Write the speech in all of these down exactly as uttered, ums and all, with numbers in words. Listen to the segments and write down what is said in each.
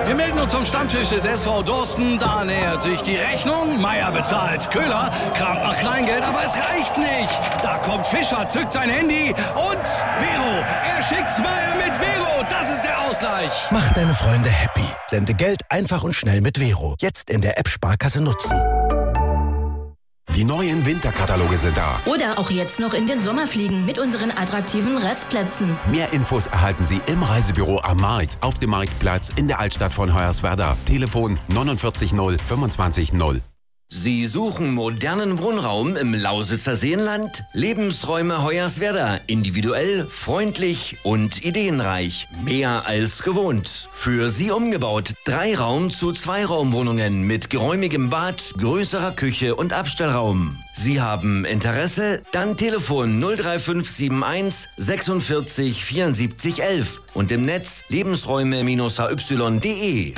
Wir melden uns zum Stammtisch des S V Dorsten. Da nähert sich die Rechnung. Meier bezahlt. Köhler kramt nach Kleingeld, aber es reicht nicht. Da kommt Fischer, zückt sein Handy und Vero. Er schickt's Meier mit Vero. Das ist der Ausgleich. Mach deine Freunde happy. Sende Geld einfach und schnell mit Vero. Jetzt in der App Sparkasse nutzen. Die neuen Winterkataloge sind da. Oder auch jetzt noch in den Sommerfliegen mit unseren attraktiven Restplätzen. Mehr Infos erhalten Sie im Reisebüro am Markt, auf dem Marktplatz in der Altstadt von Hoyerswerda. Telefon neunundvierzig null fünfundzwanzig null. Sie suchen modernen Wohnraum im Lausitzer Seenland? Lebensräume Hoyerswerda. Individuell, freundlich und ideenreich. Mehr als gewohnt. Für Sie umgebaut. Drei Raum zu zwei Raumwohnungen mit geräumigem Bad, größerer Küche und Abstellraum. Sie haben Interesse? Dann Telefon null drei fünf sieben eins sechsundvierzig vierundsiebzig elf und im Netz lebensräume H Y punkt de.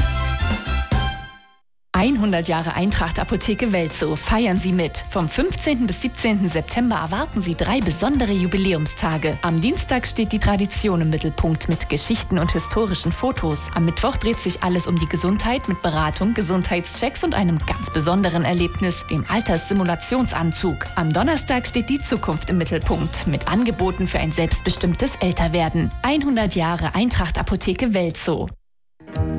hundert Jahre Eintracht Apotheke Welzow. Feiern Sie mit. Vom fünfzehnten bis siebzehnten September erwarten Sie drei besondere Jubiläumstage. Am Dienstag steht die Tradition im Mittelpunkt mit Geschichten und historischen Fotos. Am Mittwoch dreht sich alles um die Gesundheit mit Beratung, Gesundheitschecks und einem ganz besonderen Erlebnis, dem Alterssimulationsanzug. Am Donnerstag steht die Zukunft im Mittelpunkt mit Angeboten für ein selbstbestimmtes Älterwerden. hundert Jahre Eintracht Apotheke Welzow.